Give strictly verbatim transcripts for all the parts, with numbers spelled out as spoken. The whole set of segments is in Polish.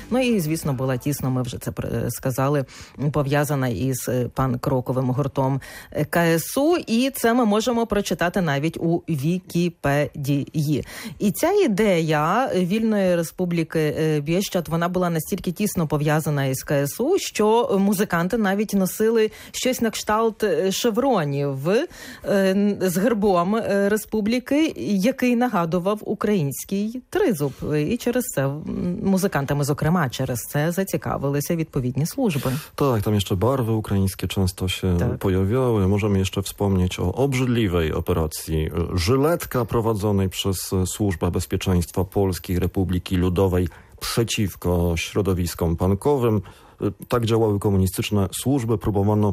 Ну і, звісно, була тісно, ми вже це сказали, пов'язана із панк-роковим гуртом ка ес у, і це ми можемо прочитати навіть у Вікіпедії. І ця ідея Вільної Республіки Бієщад, вона була настільки тісно пов'язана із ка ес у, що музиканти навіть носили щось на кшталт шевронів з гербом республіки, який нагадував український тризуб. І через це музикантами, зокрема, через це zацікавилися відповідні służby. Tak, tam jeszcze barwy ukraińskie często się tak. pojawiały. Możemy jeszcze wspomnieć o obrzydliwej operacji Żyletka prowadzonej przez Służbę Bezpieczeństwa Polskiej Republiki Ludowej przeciwko środowiskom punkowym. Tak działały komunistyczne służby. Próbowano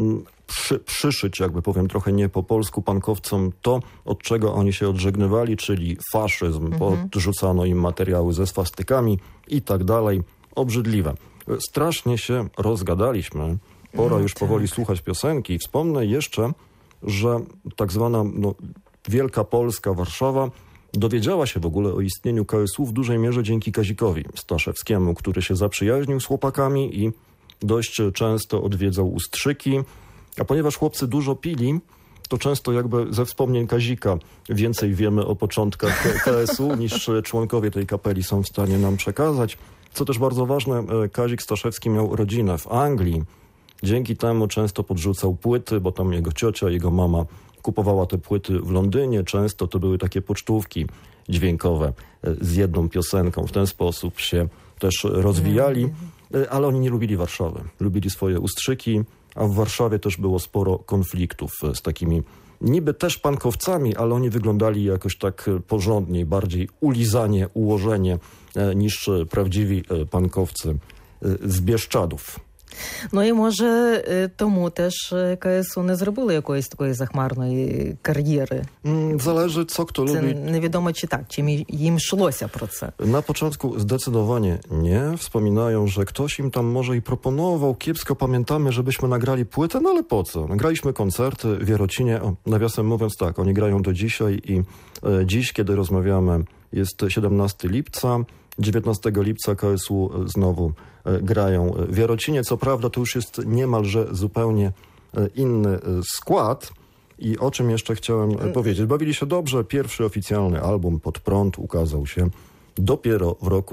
przy, przyszyć, jakby powiem trochę nie po polsku, pankowcom to, od czego oni się odżegnywali, czyli faszyzm. Mhm. Podrzucano im materiały ze swastykami i tak dalej. Obrzydliwe. Strasznie się rozgadaliśmy. Pora już powoli słuchać piosenki. Wspomnę jeszcze, że tak zwana no, Wielka Polska, Warszawa dowiedziała się w ogóle o istnieniu ka es u w dużej mierze dzięki Kazikowi Staszewskiemu, który się zaprzyjaźnił z chłopakami i dość często odwiedzał Ustrzyki. A ponieważ chłopcy dużo pili, to często jakby ze wspomnień Kazika więcej wiemy o początkach ka es u niż członkowie tej kapeli są w stanie nam przekazać. Co też bardzo ważne, Kazik Staszewski miał rodzinę w Anglii. Dzięki temu często podrzucał płyty, bo tam jego ciocia, jego mama kupowała te płyty w Londynie. Często to były takie pocztówki dźwiękowe z jedną piosenką. W ten sposób się też rozwijali, ale oni nie lubili Warszawy. Lubili swoje Ustrzyki, a w Warszawie też było sporo konfliktów z takimi niby też pankowcami, ale oni wyglądali jakoś tak porządniej, bardziej ulizanie, ułożenie niż prawdziwi pankowcy z Bieszczadów. Ну і може тому теж ка ес у не зробили якоїсь такої захмарної кар'єри? Zależy, co kto це lubi. Невідомо чи так, чи їм йшлося про це. Na początku zdecydowanie nie. Wspominają, że ktoś im tam może i proponował. Kiepsko pamiętamy, żebyśmy nagrali płytę, no ale po co? Nagraliśmy koncerty w Jarocinie. O, nawiasem mówiąc tak, oni grają do dzisiaj i e, dziś, kiedy rozmawiamy, jest siedemnastego lipca. dziewiętnastego lipca ka es u znowu e, grają w Jarocinie. Co prawda to już jest niemalże zupełnie e, inny e, skład. I o czym jeszcze chciałem e, powiedzieć. Bawili się dobrze. Pierwszy oficjalny album Pod prąd ukazał się dopiero w roku